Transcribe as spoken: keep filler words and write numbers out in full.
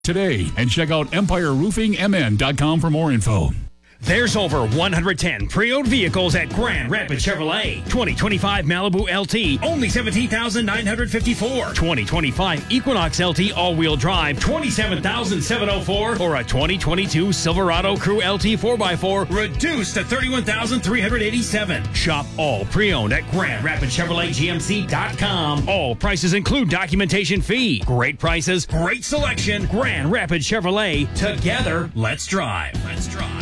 today and check out empire roofing m n dot com for more info. There's over one hundred ten pre-owned vehicles at Grand Rapids Chevrolet. twenty twenty-five Malibu L T, only seventeen thousand nine hundred fifty-four dollars. twenty twenty-five Equinox L T all-wheel drive, twenty-seven thousand seven hundred four dollars. Or a twenty twenty-two Silverado Crew L T four by four, reduced to thirty-one thousand three hundred eighty-seven dollars. Shop all pre-owned at Grand Rapids Chevrolet G M C dot com. All prices include documentation fee. Great prices, great selection. Grand Rapids Chevrolet. Together, let's drive. Let's drive.